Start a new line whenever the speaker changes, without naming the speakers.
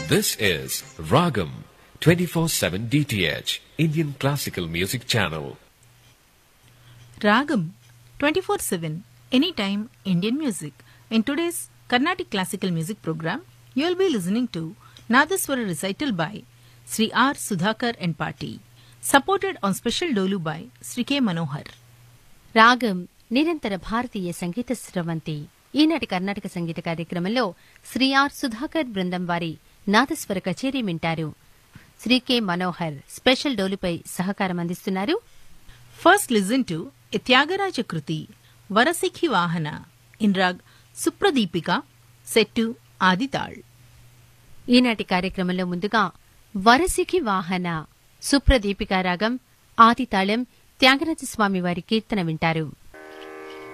This is Ragam 24/7 DTH Indian Classical Music Channel.
Ragam 24/7 Anytime Indian Music. In today's Carnatic Classical Music program, you will be listening to Nadaswara recital by Sri R. Sudhakar and Party, supported on special dolu by Sri K. Manohar.
రాగం నిరంతర భారతీయ సంగీత స్రవంతి. ఈనాటి కర్ణాటక సంగీత కార్యక్రమంలో Shri are Sudhakar బృందం వారి నాదస్వర కచేరీ వింటారు. Shri K Manohar special డోలుపై సహకారం అందిస్తున్నారు.
First listen to a Tyagaraja కృతి వరసిఖి వాహన ఇన్ రాగ్ సుప్రదీపిక సెట్ టు ఆదితాళ్.
ఈనాటి కార్యక్రమంలో ముందుగా వరసిఖి వాహన సుప్రదీపిక రాగం ఆదితాళం త్యాగరాజస్వామి వారి కీర్తన వింటారు.